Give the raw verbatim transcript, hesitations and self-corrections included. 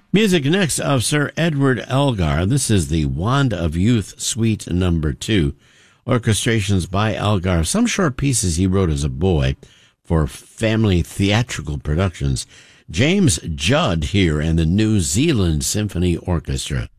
Music next of Sir Edward Elgar. This is the Wand of Youth Suite Number Two. Orchestrations by Elgar. Some short pieces he wrote as a boy for family theatrical productions. James Judd here and the New Zealand Symphony Orchestra.